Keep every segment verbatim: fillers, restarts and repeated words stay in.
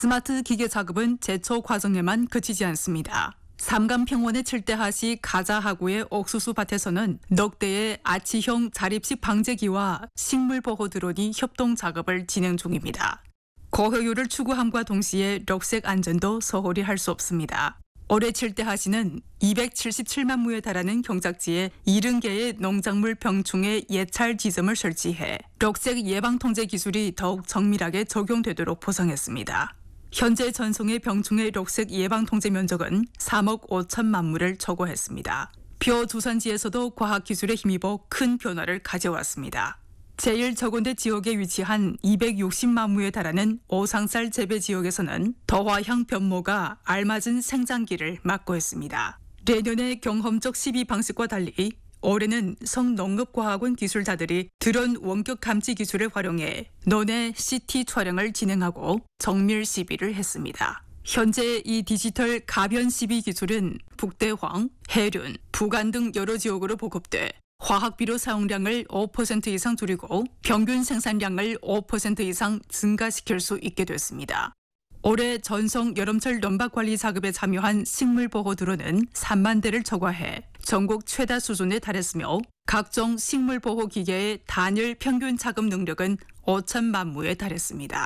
스마트 기계 작업은 제초 과정에만 그치지 않습니다. 삼감평원의 칠대하시 가자하구의 옥수수 밭에서는 넉 대의 아치형 자립식 방제기와 식물보호 드론이 협동 작업을 진행 중입니다. 고효율을 추구함과 동시에 럭색 안전도 소홀히 할 수 없습니다. 올해 칠대하시는 이백칠십칠만 무에 달하는 경작지에 칠십 개의 농작물 병충해 예찰 지점을 설치해 럭색 예방 통제 기술이 더욱 정밀하게 적용되도록 보상했습니다. 현재 전송의 병충해 럭색 예방 통제 면적은 삼억 오천만 무를 초과했습니다. 벼주산지에서도 과학기술에 힘입어 큰 변화를 가져왔습니다. 제일 적온대 지역에 위치한 이백육십만 무에 달하는 오상쌀 재배 지역에서는 더화형 변모가 알맞은 생장기를 막고 있습니다. 내년의 경험적 시비 방식과 달리 올해는 성농업과학원 기술자들이 드론 원격 감지 기술을 활용해 논의 씨티 촬영을 진행하고 정밀 시비를 했습니다. 현재 이 디지털 가변 시비 기술은 북대황, 해륜, 부간 등 여러 지역으로 보급돼 화학비료 사용량을 오 퍼센트 이상 줄이고 평균 생산량을 오 퍼센트 이상 증가시킬 수 있게 됐습니다. 올해 전성 여름철 논밭 관리 작업에 참여한 식물보호 드론은 삼만 대를 초과해 전국 최다 수준에 달했으며 각종 식물보호 기계의 단일 평균 작업 능력은 오천만 무에 달했습니다.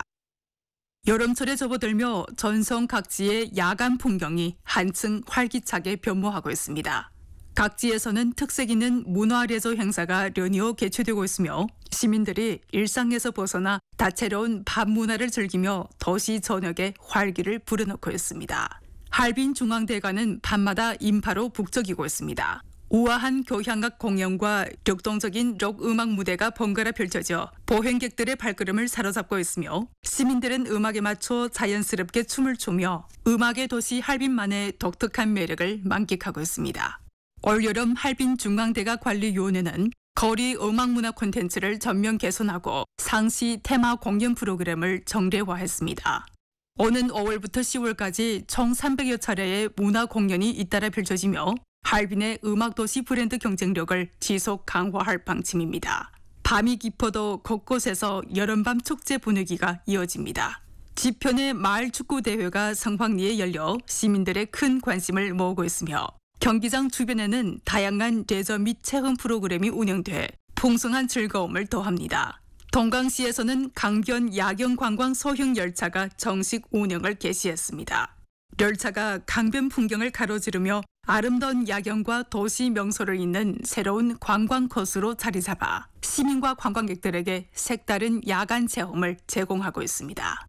여름철에 접어들며 전성 각지의 야간 풍경이 한층 활기차게 변모하고 있습니다. 각지에서는 특색 있는 문화레저 행사가 연이어 개최되고 있으며 시민들이 일상에서 벗어나 다채로운 밤 문화를 즐기며 도시 전역에 활기를 불어넣고 있습니다. 할빈중앙대관은 밤마다 인파로 북적이고 있습니다. 우아한 교향악 공연과 격동적인 록 음악 무대가 번갈아 펼쳐져 보행객들의 발걸음을 사로잡고 있으며 시민들은 음악에 맞춰 자연스럽게 춤을 추며 음악의 도시 할빈만의 독특한 매력을 만끽하고 있습니다. 올여름 할빈중앙대가 관리위원회는 거리 음악문화 콘텐츠를 전면 개선하고 상시 테마 공연 프로그램을 정례화했습니다. 오는 오월부터 시월까지 총 삼백여 차례의 문화 공연이 잇따라 펼쳐지며 할빈의 음악도시 브랜드 경쟁력을 지속 강화할 방침입니다. 밤이 깊어도 곳곳에서 여름밤 축제 분위기가 이어집니다. 지편의 마을 축구 대회가 성황리에 열려 시민들의 큰 관심을 모으고 있으며 경기장 주변에는 다양한 레저 및 체험 프로그램이 운영돼 풍성한 즐거움을 더합니다. 동강시에서는 강변 야경 관광 소형 열차가 정식 운영을 개시했습니다. 열차가 강변 풍경을 가로지르며 아름다운 야경과 도시 명소를 잇는 새로운 관광 코스로 자리 잡아 시민과 관광객들에게 색다른 야간 체험을 제공하고 있습니다.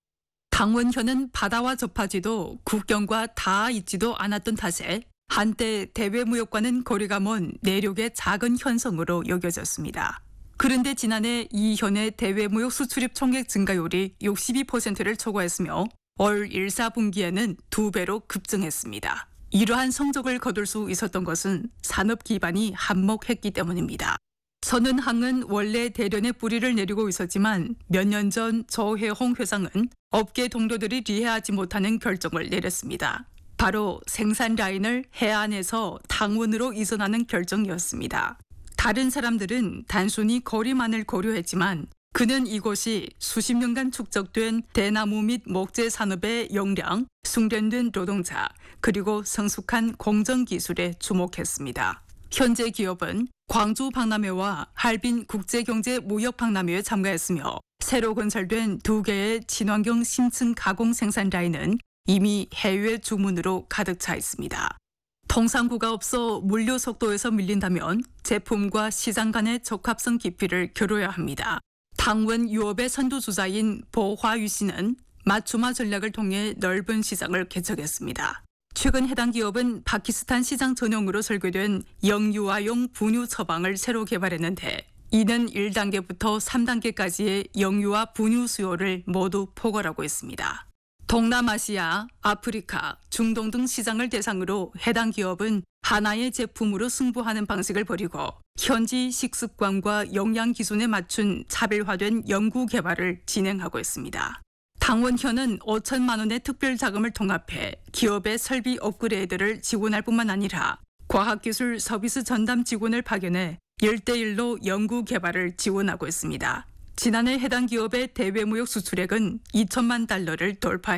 당원현은 바다와 접하지도 국경과 닿아 있지도 않았던 탓에 한때 대외무역과는 거리가 먼 내륙의 작은 현성으로 여겨졌습니다. 그런데 지난해 이 현의 대외무역 수출입 총액 증가율이 육십이 퍼센트를 초과했으며 올 일, 사 분기에는 두 배로 급증했습니다. 이러한 성적을 거둘 수 있었던 것은 산업 기반이 한몫했기 때문입니다. 선은항은 원래 대련에 뿌리를 내리고 있었지만 몇 년 전 조혜홍 회장은 업계 동료들이 이해하지 못하는 결정을 내렸습니다. 바로 생산 라인을 해안에서 당원으로 이전하는 결정이었습니다. 다른 사람들은 단순히 거리만을 고려했지만 그는 이곳이 수십 년간 축적된 대나무 및 목재 산업의 역량, 숙련된 노동자, 그리고 성숙한 공정기술에 주목했습니다. 현재 기업은 광주 박람회와 할빈 국제경제무역박람회에 참가했으며 새로 건설된 두 개의 친환경 심층 가공 생산 라인은 이미 해외 주문으로 가득 차 있습니다. 통상구가 없어 물류 속도에서 밀린다면 제품과 시장 간의 적합성 깊이를 겨뤄야 합니다. 당원 유업의 선두주자인 보화유 씨는 맞춤화 전략을 통해 넓은 시장을 개척했습니다. 최근 해당 기업은 파키스탄 시장 전용으로 설계된 영유아용 분유 처방을 새로 개발했는데 이는 일 단계부터 삼 단계까지의 영유아 분유 수요를 모두 포괄하고 있습니다. 동남아시아, 아프리카, 중동 등 시장을 대상으로 해당 기업은 하나의 제품으로 승부하는 방식을 버리고 현지 식습관과 영양 기준에 맞춘 차별화된 연구 개발을 진행하고 있습니다. 당원현은 오천만 원의 특별 자금을 통합해 기업의 설비 업그레이드를 지원할 뿐만 아니라 과학기술 서비스 전담 직원을 파견해 일 대 일로 연구 개발을 지원하고 있습니다. 지난해 해당 기업의 대외무역 수출액은 이천만 달러를 돌파했습니다.